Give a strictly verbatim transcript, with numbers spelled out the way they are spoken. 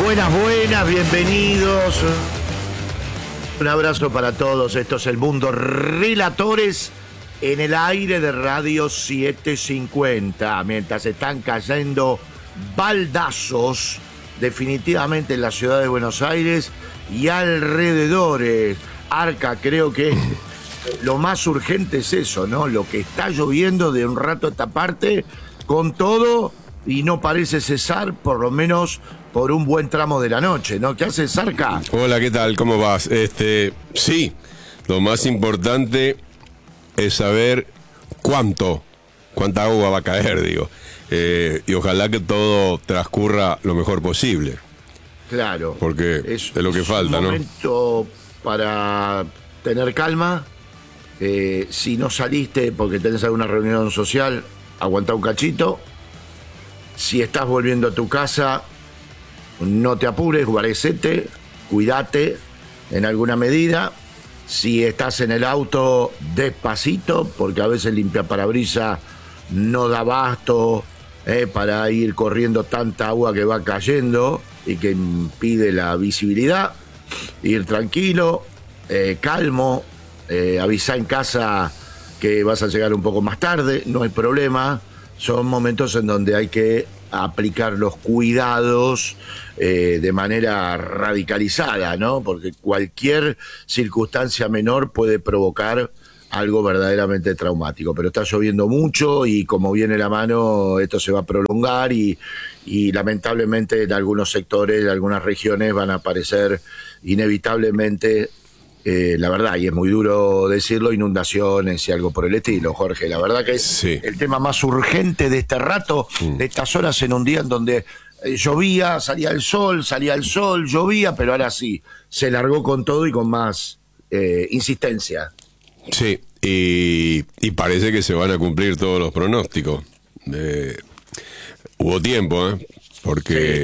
Buenas, buenas, bienvenidos. Un abrazo para todos. Esto es El Mundo Relatores en el aire de Radio setecientos cincuenta. Mientras están cayendo baldazos definitivamente en la ciudad de Buenos Aires y alrededores. Arca, creo que lo más urgente es eso, ¿no? Lo que está lloviendo de un rato a esta parte con todo y no parece cesar, por lo menos por un buen tramo de la noche, ¿no? ¿Qué haces, Arca? Hola, ¿qué tal? ¿Cómo vas? Este, sí, lo más importante es saber cuánto, cuánta agua va a caer, digo. Eh, y ojalá que todo transcurra lo mejor posible. Claro. Porque es, es lo que falta, ¿no? Es un momento para tener calma. Eh, si no saliste porque tenés alguna reunión social, aguantá un cachito. Si estás volviendo a tu casa, no te apures, guarecete, cuídate en alguna medida. Si estás en el auto, despacito, porque a veces limpiaparabrisas no da abasto eh, para ir corriendo tanta agua que va cayendo y que impide la visibilidad. Ir tranquilo, eh, calmo, eh, avisá en casa que vas a llegar un poco más tarde, no hay problema. Son momentos en donde hay que aplicar los cuidados eh, de manera radicalizada, ¿no? Porque cualquier circunstancia menor puede provocar algo verdaderamente traumático. Pero está lloviendo mucho y como viene la mano, esto se va a prolongar y, y lamentablemente en algunos sectores, en algunas regiones van a aparecer inevitablemente, Eh, la verdad, y es muy duro decirlo, inundaciones y algo por el estilo, Jorge. La verdad que es sí. el tema más urgente de este rato, mm. de estas horas en un día en donde eh, llovía, salía el sol, salía el sol, llovía, pero ahora sí, se largó con todo y con más eh, insistencia. Sí, y, y parece que se van a cumplir todos los pronósticos. Eh, hubo tiempo, ¿eh? Porque... Sí.